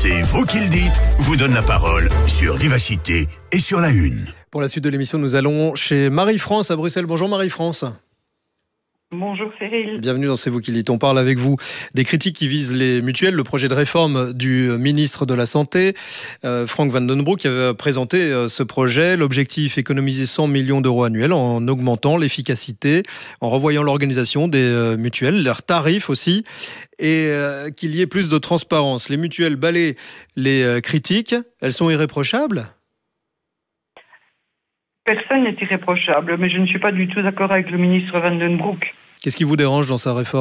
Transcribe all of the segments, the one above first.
C'est vous qui le dites, vous donne la parole sur Vivacité et sur La Une. Pour la suite de l'émission, nous allons chez Marie-France à Bruxelles. Bonjour Marie-France. Bonjour Cyril. Bienvenue dans C'est vous qui le dites. On parle avec vous des critiques qui visent les mutuelles, le projet de réforme du ministre de la Santé, Frank Van Den Broek, qui avait présenté ce projet. L'objectif, économiser 100 millions d'euros annuels en augmentant l'efficacité, en revoyant l'organisation des mutuelles, leurs tarifs aussi, et qu'il y ait plus de transparence. Les mutuelles balaient les critiques. Elles sont irréprochables ? Personne n'est irréprochable, mais je ne suis pas du tout d'accord avec le ministre Van Den Broek. Qu'est-ce qui vous dérange dans sa réforme ?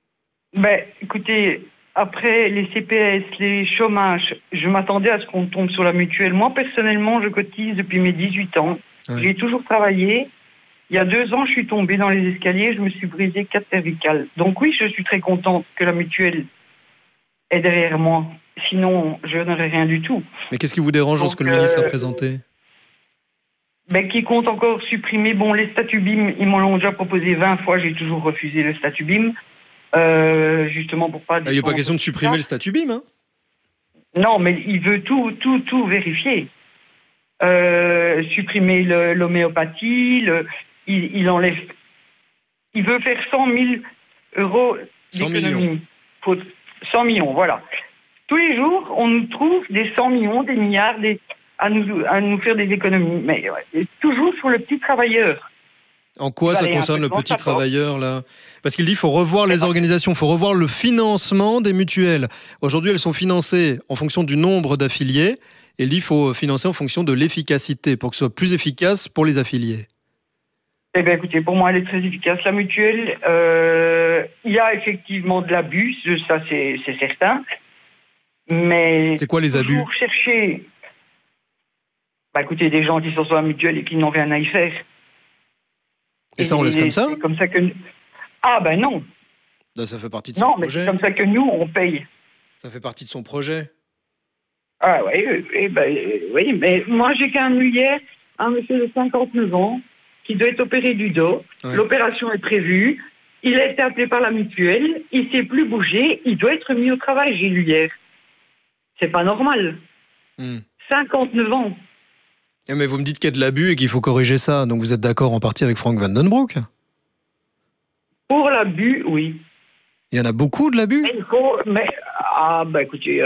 Écoutez, après les CPS, les chômages, je m'attendais à ce qu'on tombe sur la mutuelle. Moi, personnellement, je cotise depuis mes 18 ans. Oui. J'ai toujours travaillé. Il y a 2 ans, je suis tombée dans les escaliers, je me suis brisé 4 cervicales. Donc oui, je suis très contente que la mutuelle est derrière moi. Sinon, je n'aurais rien du tout. Mais qu'est-ce qui vous dérange dans ce que le ministre a présenté ? Qui compte encore supprimer, les statuts BIM, ils m'en ont déjà proposé 20 fois, j'ai toujours refusé le statut BIM, justement pour pas... Il n'est pas question de supprimer le statut BIM, hein ? Non, mais il veut tout vérifier. Supprimer l'homéopathie, il enlève... Il veut faire 100 000 euros 100 d'économie. 100 millions, voilà. Tous les jours, on nous trouve des 100 millions, des milliards, à nous faire des économies, mais toujours sur le petit travailleur. En quoi ça concerne le petit travailleur, là ? Parce qu'il dit qu'il faut revoir les organisations, il faut revoir le financement des mutuelles. Aujourd'hui, elles sont financées en fonction du nombre d'affiliés, et il dit qu'il faut financer en fonction de l'efficacité, pour que ce soit plus efficace pour les affiliés. Écoutez, pour moi, elle est très efficace. La mutuelle, il y a effectivement de l'abus, ça c'est certain, mais... C'est quoi les abus ? Pour chercher... écoutez, des gens qui sont sur la mutuelle et qui n'ont rien à y faire. Et ça, on laisse comme ça ? C'est comme ça que... non. Ça fait partie de son projet. Non, mais c'est comme ça que nous, on paye. Ça fait partie de son projet. Ah oui, mais moi, j'ai qu'un hier, un monsieur de 59 ans, qui doit être opéré du dos. Ouais. L'opération est prévue. Il a été appelé par la mutuelle. Il ne sait plus bouger. Il doit être mis au travail, j'ai lu hier. C'est pas normal. 59 ans. Mais vous me dites qu'il y a de l'abus et qu'il faut corriger ça. Donc vous êtes d'accord en partie avec Frank Van Den Broek ? Pour l'abus, oui. Il y en a beaucoup de l'abus ? Écoutez,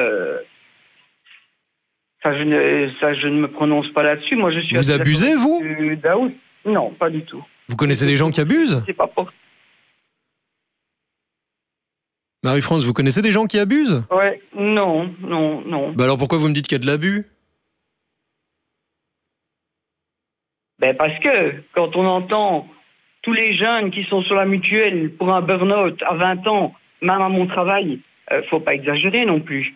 ça je ne me prononce pas là-dessus. Moi, je suis... Vous abusez, vous ? Non, pas du tout. Vous connaissez des gens qui abusent ? C'est pas pour... Marie-France, vous connaissez des gens qui abusent ? Ouais, non. Alors pourquoi vous me dites qu'il y a de l'abus ? Parce que quand on entend tous les jeunes qui sont sur la mutuelle pour un burn-out à 20 ans, même à mon travail, faut pas exagérer non plus.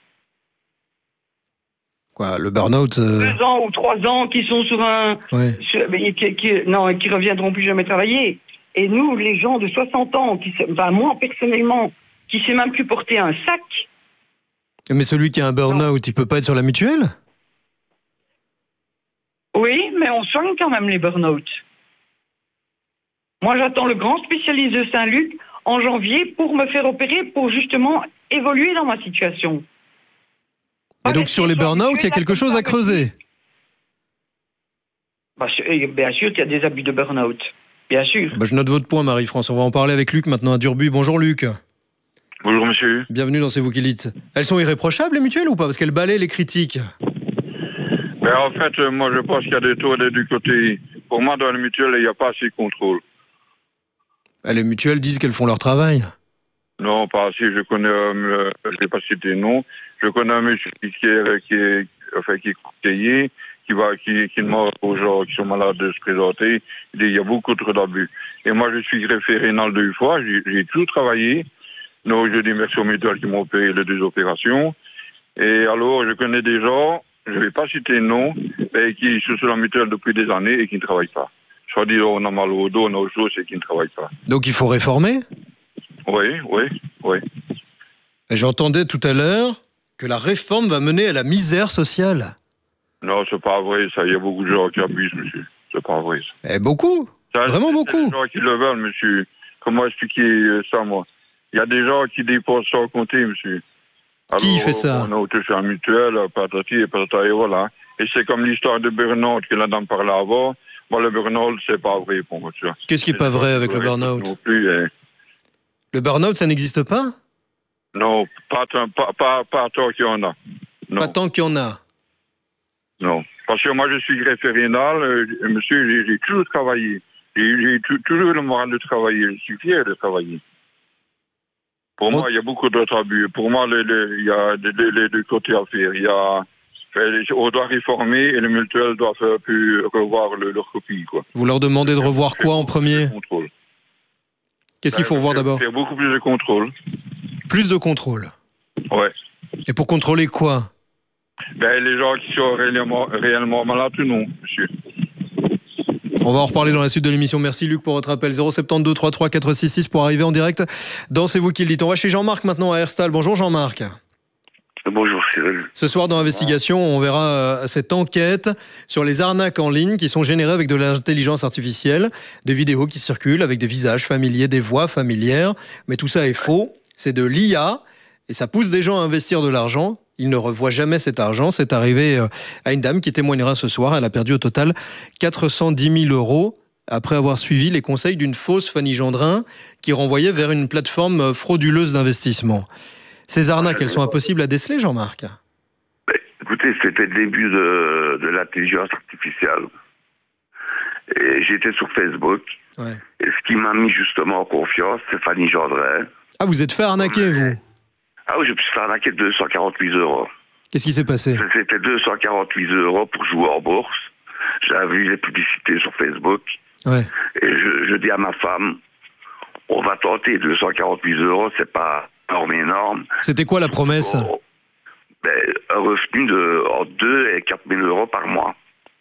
Quoi, le burn-out 2 ans ou 3 ans qui sont sur un... Ouais. qui reviendront plus jamais travailler. Et nous, les gens de 60 ans, moi personnellement, qui ne sait même plus porter un sac... Mais celui qui a un burn-out, il peut pas être sur la mutuelle ? Oui, mais on soigne quand même les burn-out. Moi, j'attends le grand spécialiste de Saint-Luc en janvier pour me faire opérer, pour justement évoluer dans ma situation. Et donc sur les burn-out, il y a quelque chose à creuser ? Bien sûr qu'il y a des abus de burn-out. Bien sûr. Je note votre point, Marie-France. On va en parler avec Luc maintenant à Durbuy. Bonjour Luc. Bonjour monsieur. Bienvenue dans C'est vous qui le dites. Elles sont irréprochables les mutuelles ou pas ? Parce qu'elles balaient les critiques. En fait, moi je pense qu'il y a des tours des deux côtés. Pour moi, dans les mutuelles, il n'y a pas assez de contrôle. Les mutuelles disent qu'elles font leur travail. Non, pas assez. Je connais, je ne vais pas citer le nom, je connais un monsieur qui est conseiller, qui demande aux gens qui sont malades de se présenter. Il dit il y a beaucoup trop d'abus. Et moi, je suis greffé rénal 2 fois, j'ai toujours travaillé. Donc, je dis merci aux mutuelles qui m'ont payé les 2 opérations. Et alors, je connais des gens, je ne vais pas citer le nom, mais qui sont sur la mutuelle depuis des années et qui ne travaillent pas. Soit dit, on a mal au dos, on a autre chose et qui ne travaillent pas. Donc il faut réformer ? Oui. Et j'entendais tout à l'heure que la réforme va mener à la misère sociale. Non, c'est pas vrai, ça. Il y a beaucoup de gens qui abusent, monsieur. C'est pas vrai, ça. Beaucoup. Vraiment beaucoup. Il y a des gens qui le veulent, monsieur. Comment expliquer ça, moi ? Il y a des gens qui dépensent sans compter, monsieur. Qui fait ça? On a touché un mutuel, patati et patata, et voilà. Et c'est comme l'histoire de burn-out que la dame parlait avant. Bon, le burn-out, c'est pas vrai pour moi. Qu'est-ce qui est pas vrai avec le burn-out? Le burn-out, ça n'existe pas? Non, pas tant qu'il y en a. Non. Pas tant qu'il y en a? Non. Parce que moi, je suis greffé rénal, monsieur, j'ai toujours travaillé. J'ai toujours le moral de travailler. Je suis fier de travailler. Pour moi, il y a beaucoup d'autres abus. Pour moi, il y a les deux côtés à faire. On doit réformer et les mutuelles doivent revoir leur copie, quoi. Vous leur demandez de revoir quoi en premier? Qu'est-ce qu'il faut revoir d'abord? Faire beaucoup plus de contrôle. Plus de contrôle? Ouais. Et pour contrôler quoi? Les gens qui sont réellement malades ou non, monsieur. On va en reparler dans la suite de l'émission. Merci Luc pour votre appel. 072 33 466 pour arriver en direct dans C'est vous qui le dites. On va chez Jean-Marc maintenant à Herstal. Bonjour Jean-Marc. Bonjour Cyril. Ce soir dans Investigation, on verra cette enquête sur les arnaques en ligne qui sont générées avec de l'intelligence artificielle, des vidéos qui circulent avec des visages familiers, des voix familières. Mais tout ça est faux. C'est de l'IA et ça pousse des gens à investir de l'argent. Ils ne revoient jamais cet argent. C'est arrivé à une dame qui témoignera ce soir. Elle a perdu au total 410 000 € après avoir suivi les conseils d'une fausse Fanny Gendrin qui renvoyait vers une plateforme frauduleuse d'investissement. Ces arnaques, elles sont impossibles à déceler, Jean-Marc? Écoutez, c'était le début de l'intelligence artificielle. Et j'étais sur Facebook. Ouais. Et ce qui m'a mis justement en confiance, c'est Fanny Gendrin. Ah, vous êtes fait arnaquer, vous? Ah oui, je me suis fait arnaquer 248 €. Qu'est-ce qui s'est passé? C'était 248 € pour jouer en bourse. J'avais vu les publicités sur Facebook. Ouais. Et je dis à ma femme, on va tenter 248 €, c'est pas énorme. C'était quoi la promesse? Un revenu de entre 2 et 4 000 € par mois.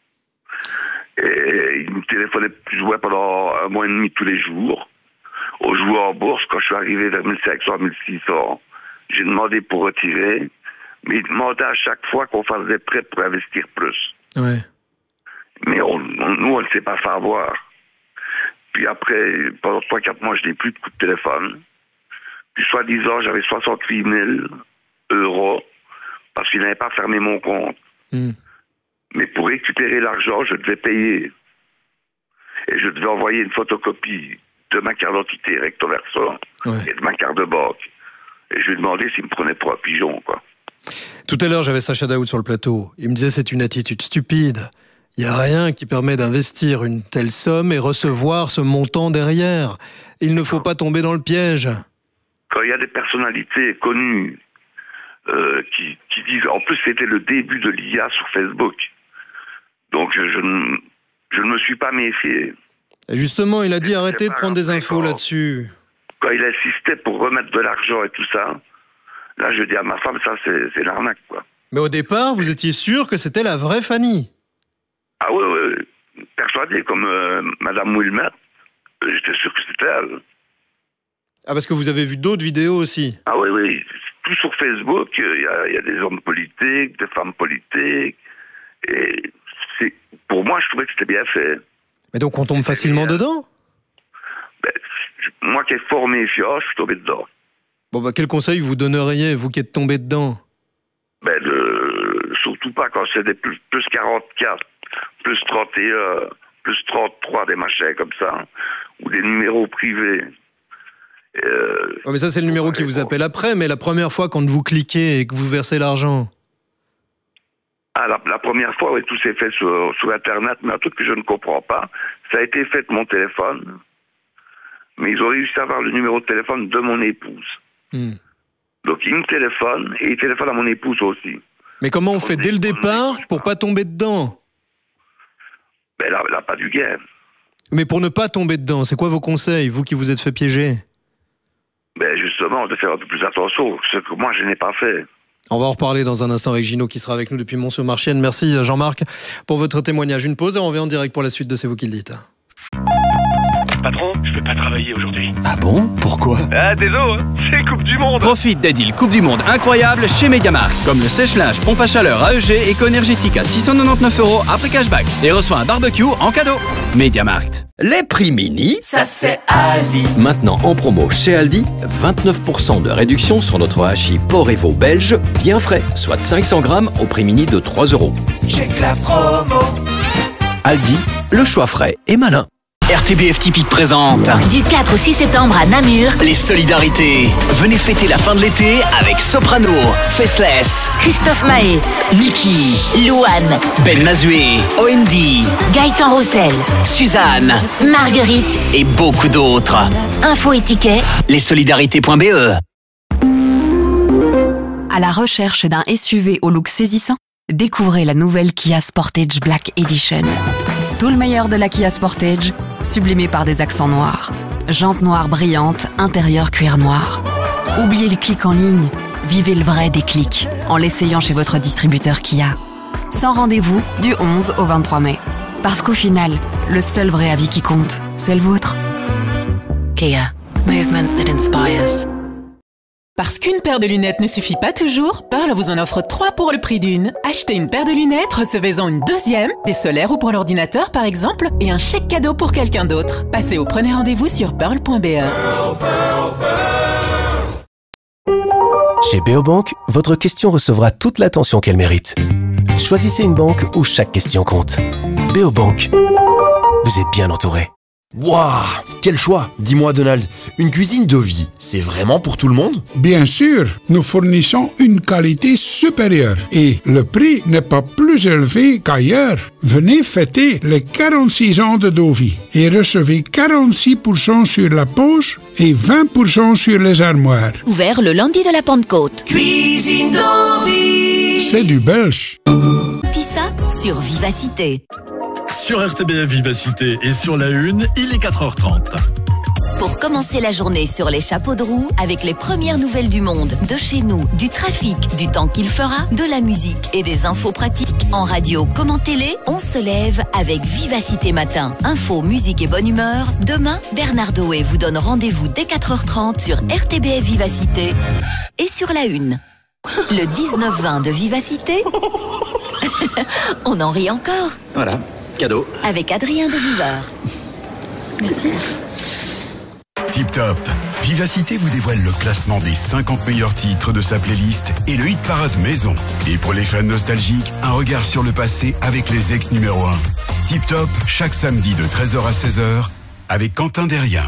Et il me téléphonait plus ou moins pendant un mois et demi tous les jours. On jouait en bourse. Quand je suis arrivé vers 1500, 1600, j'ai demandé pour retirer, mais il demandait à chaque fois qu'on fasse des prêts pour investir plus. Ouais. Mais nous, on ne sait pas faire avoir. Puis après, pendant 3-4 mois, je n'ai plus de coup de téléphone. Puis soi-disant, j'avais 68 000 € parce qu'il n'avait pas fermé mon compte. Mais pour récupérer l'argent, je devais payer. Et je devais envoyer une photocopie de ma carte d'identité recto verso et de ma carte de banque. Et je lui ai demandé s'il me prenait pour un pigeon, quoi. Tout à l'heure, j'avais Sacha Daoud sur le plateau. Il me disait c'est une attitude stupide. Il n'y a rien qui permet d'investir une telle somme et recevoir ce montant derrière. Il ne faut pas tomber dans le piège. Quand il y a des personnalités connues qui disent... En plus, c'était le début de l'IA sur Facebook. Donc, je ne me suis pas méfié. Et justement, il a dit arrêtez de prendre des infos là-dessus. Quand il insistait pour remettre de l'argent et tout ça, là, je dis à ma femme, ça, c'est l'arnaque, quoi. Mais au départ, vous étiez sûr que c'était la vraie Fanny? Ah oui, persuadé, comme Madame Wilmette. J'étais sûr que c'était elle. Ah, parce que vous avez vu d'autres vidéos aussi? Ah oui. Tout sur Facebook, il y a des hommes politiques, des femmes politiques. Et pour moi, je trouvais que c'était bien fait. Mais donc, on tombe facilement dedans? Moi qui est fort méfiant, je suis tombé dedans. Bon, quel conseil vous donneriez, vous qui êtes tombé dedans? Surtout pas quand c'est des plus 44, plus 31, plus 33, des machins comme ça, ou des numéros privés. Mais ça, c'est le numéro qui vous appelle après, mais la première fois quand vous cliquez et que vous versez l'argent. Ah, la première fois, oui, tout s'est fait sur Internet, mais un truc que je ne comprends pas, ça a été fait de mon téléphone, mais ils ont réussi à avoir le numéro de téléphone de mon épouse. Donc, il me téléphone, et il téléphone à mon épouse aussi. Mais comment on fait dès le départ pour pas tomber dedans? Là, pas du gain. Mais pour ne pas tomber dedans, c'est quoi vos conseils, vous qui vous êtes fait piéger? Justement, de faire un peu plus attention, ce que moi, je n'ai pas fait. On va en reparler dans un instant avec Gino qui sera avec nous depuis Mont-sur-Marchienne. Merci Jean-Marc pour votre témoignage. Une pause et on revient en direct pour la suite de C'est vous qui le dites. Patron, je vais pas travailler aujourd'hui. Ah bon? Pourquoi? Ah, désolé, c'est Coupe du Monde. Profite des deals Coupe du Monde incroyables chez Mediamarkt. Comme le sèche-linge pompe à chaleur AEG éco-énergétique à 699 € après cashback. Et reçois un barbecue en cadeau. Mediamarkt. Les prix mini, ça c'est Aldi. Maintenant en promo chez Aldi, 29% de réduction sur notre hachis porc et veau belge, bien frais, soit 500 grammes au prix mini de 3 €. Check la promo. Aldi, le choix frais et malin. RTBF Typique présente du 4 au 6 septembre à Namur, les solidarités. Venez fêter la fin de l'été avec Soprano, Faceless, Christophe Mahé, Niki, Louane, Ben Mazué, OMD, Gaëtan Roussel, Suzanne, Marguerite et beaucoup d'autres. Info et tickets, lessolidarités.be. À la recherche d'un SUV au look saisissant, découvrez la nouvelle Kia Sportage Black Edition. Tout le meilleur de la Kia Sportage, sublimé par des accents noirs. Jantes noires brillantes, intérieur cuir noir. Oubliez les clics en ligne, vivez le vrai déclic en l'essayant chez votre distributeur Kia. Sans rendez-vous du 11 au 23 mai. Parce qu'au final, le seul vrai avis qui compte, c'est le vôtre. Kia, movement that inspires. Parce qu'une paire de lunettes ne suffit pas toujours, Pearl vous en offre 3 pour le prix d'une. Achetez une paire de lunettes, recevez-en une deuxième, des solaires ou pour l'ordinateur par exemple, et un chèque cadeau pour quelqu'un d'autre. Passez au premier rendez-vous sur pearl.be. Chez Beobank, votre question recevra toute l'attention qu'elle mérite. Choisissez une banque où chaque question compte. Beobank, vous êtes bien entouré. Waouh, quel choix! Dis-moi Donald, une cuisine de vie, c'est vraiment pour tout le monde? Bien sûr, nous fournissons une qualité supérieure et le prix n'est pas plus élevé qu'ailleurs. Venez fêter les 46 ans de Dovi et recevez 46% sur la poche et 20% sur les armoires. Ouvert le lundi de la Pentecôte. Cuisine Dovi. C'est du belge. Tissa sur Vivacité. Sur RTBF Vivacité et sur la Une, il est 4h30. Pour commencer la journée sur les chapeaux de roue, avec les premières nouvelles du monde, de chez nous, du trafic, du temps qu'il fera, de la musique et des infos pratiques, en radio comme en télé, on se lève avec Vivacité Matin. Info, musique et bonne humeur. Demain, Bernard Doé vous donne rendez-vous dès 4h30 sur RTBF Vivacité et sur la Une. Le 19-20 de Vivacité, on en rit encore. Voilà. Cadeau. Avec Adrien de Viveur. Merci. Tip Top. Vivacité vous dévoile le classement des 50 meilleurs titres de sa playlist et le hit parade maison. Et pour les fans nostalgiques, un regard sur le passé avec les ex numéro 1. Tip Top, chaque samedi de 13h à 16h avec Quentin Derrien.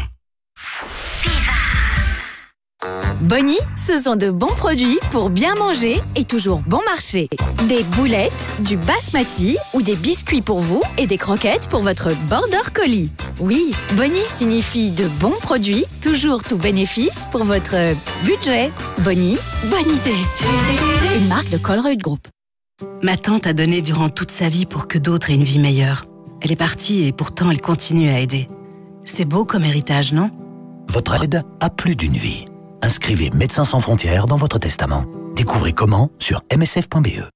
Bonnie, ce sont de bons produits pour bien manger et toujours bon marché. Des boulettes, du basmati ou des biscuits pour vous et des croquettes pour votre border collie. Oui, Bonnie signifie de bons produits, toujours tout bénéfice pour votre budget. Bonnie, bonne idée. Une marque de Colruyt Group. Ma tante a donné durant toute sa vie pour que d'autres aient une vie meilleure. Elle est partie et pourtant elle continue à aider. C'est beau comme héritage, non? Votre aide a plus d'une vie. Inscrivez Médecins sans frontières dans votre testament. Découvrez comment sur msf.be.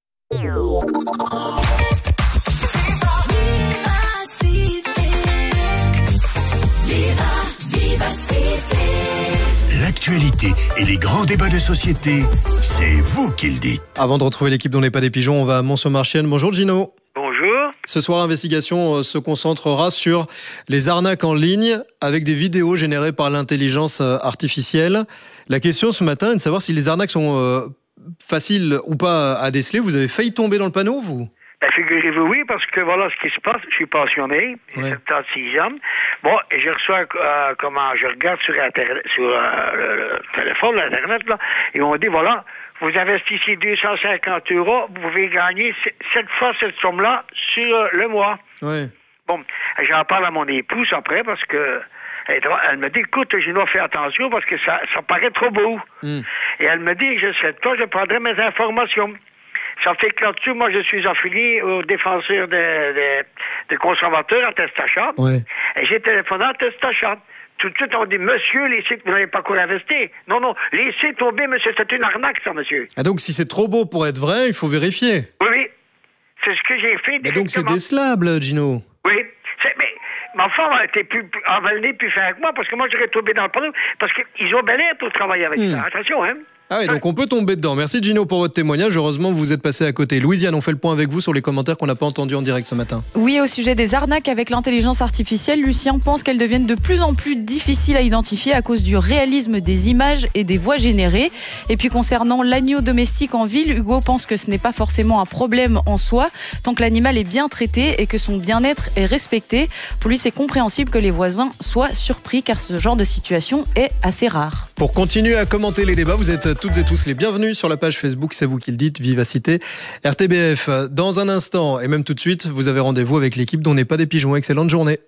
L'actualité et les grands débats de société, c'est vous qui le dites. Avant de retrouver l'équipe dont n'est pas des pigeons, on va à Mont-sur-Marchienne. Bonjour Gino. Bonjour. Ce soir, Investigation se concentrera sur les arnaques en ligne avec des vidéos générées par l'intelligence artificielle. La question ce matin est de savoir si les arnaques sont faciles ou pas à déceler. Vous avez failli tomber dans le panneau, vous ? Figurez-vous, oui, parce que voilà ce qui se passe. Je suis pensionné, j'ai 76 ans. Bon, et je reçois, je regarde sur Internet, sur le téléphone, l'Internet, là, et on dit, voilà, vous investissez 250 €, vous pouvez gagner 7 fois cette somme-là sur le mois. Ouais. Bon, j'en parle à mon épouse après, parce que elle me dit, écoute, je dois faire attention, parce que ça paraît trop beau. Et elle me dit, je serai de toi, je prendrai mes informations. Ça fait que là-dessus, moi, je suis affilié aux défenseurs des consommateurs à Testachat. Ouais. Et j'ai téléphoné à Testachat. Tout de suite, on dit, monsieur, laissez, vous n'avez pas quoi investir. Non, laissez tomber, monsieur, c'est une arnaque, ça, monsieur. Ah donc, si c'est trop beau pour être vrai, il faut vérifier. Oui, c'est ce que j'ai fait. Mais donc, c'est décelable, Gino. Oui, mais ma femme a été plus fin que moi, parce que moi, j'aurais tombé dans le panneau, parce qu'ils ont bien l'air pour travailler avec ça. Attention, hein. Ah oui, donc on peut tomber dedans. Merci Gino pour votre témoignage. Heureusement, vous êtes passé à côté. Louisiane, on fait le point avec vous sur les commentaires qu'on n'a pas entendus en direct ce matin. Oui, au sujet des arnaques avec l'intelligence artificielle, Lucien pense qu'elles deviennent de plus en plus difficiles à identifier à cause du réalisme des images et des voix générées. Et puis concernant l'agneau domestique en ville, Hugo pense que ce n'est pas forcément un problème en soi, tant que l'animal est bien traité et que son bien-être est respecté. Pour lui, c'est compréhensible que les voisins soient surpris car ce genre de situation est assez rare. Pour continuer à commenter les débats, vous êtes toutes et tous les bienvenus sur la page Facebook, c'est vous qui le dites, Vivacité RTBF. Dans un instant, et même tout de suite, vous avez rendez-vous avec l'équipe dont n'est pas des pigeons. Excellente journée.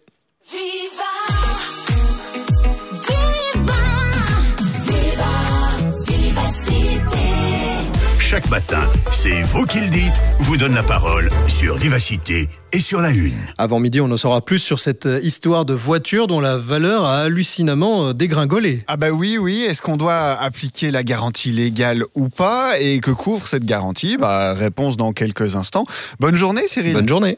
Chaque matin, c'est vous qui le dites, vous donne la parole sur Vivacité et sur la Une. Avant midi, on en saura plus sur cette histoire de voiture dont la valeur a hallucinamment dégringolé. Ah bah oui, est-ce qu'on doit appliquer la garantie légale ou pas? Et que couvre cette garantie? Réponse dans quelques instants. Bonne journée Cyril. Bonne journée.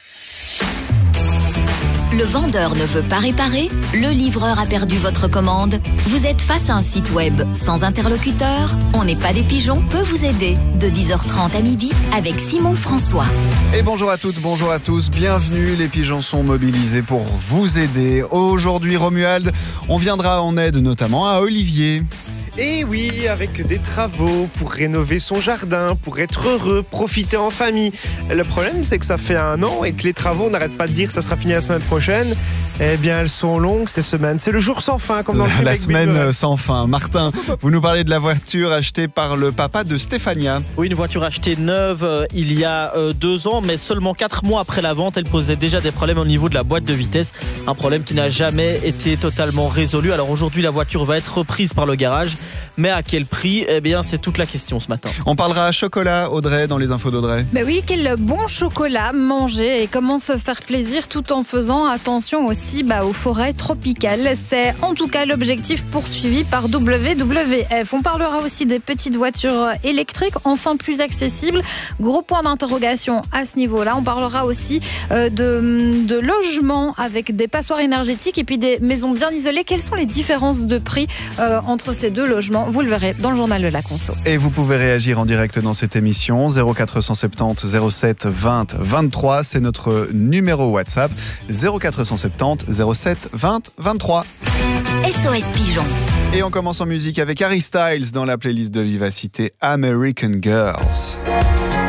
Le vendeur ne veut pas réparer, le livreur a perdu votre commande. Vous êtes face à un site web sans interlocuteur. On n'est pas des pigeons peut vous aider. De 10h30 à midi avec Simon François. Et bonjour à toutes, bonjour à tous, bienvenue. Les pigeons sont mobilisés pour vous aider. Aujourd'hui, Romuald, on viendra en aide notamment à Olivier. Et oui, avec des travaux pour rénover son jardin, pour être heureux, profiter en famille. Le problème, c'est que ça fait 1 an et que les travaux, on n'arrête pas de dire que ça sera fini la semaine prochaine. Eh bien, elles sont longues ces semaines. C'est le jour sans fin, comme dans le film. La semaine sans fin. Martin, vous nous parlez de la voiture achetée par le papa de Stéphania. Oui, une voiture achetée neuve il y a 2 ans, mais seulement 4 mois après la vente, elle posait déjà des problèmes au niveau de la boîte de vitesse. Un problème qui n'a jamais été totalement résolu. Alors aujourd'hui, la voiture va être reprise par le garage. Mais à quel prix? Eh bien, c'est toute la question ce matin. On parlera chocolat, Audrey, dans les infos d'Audrey. Ben oui, quel bon chocolat manger et comment se faire plaisir tout en faisant attention aussi aux forêts tropicales. C'est en tout cas l'objectif poursuivi par WWF. On parlera aussi des petites voitures électriques, enfin plus accessibles. Gros point d'interrogation à ce niveau-là. On parlera aussi de logements avec des passoires énergétiques et puis des maisons bien isolées. Quelles sont les différences de prix entre ces deux logements? Vous le verrez dans le journal de la conso. Et vous pouvez réagir en direct dans cette émission. 0470 07 20 23, c'est notre numéro WhatsApp. 0470 07 20 23. SOS Pigeon. Et on commence en musique avec Harry Styles dans la playlist de Vivacité American Girls.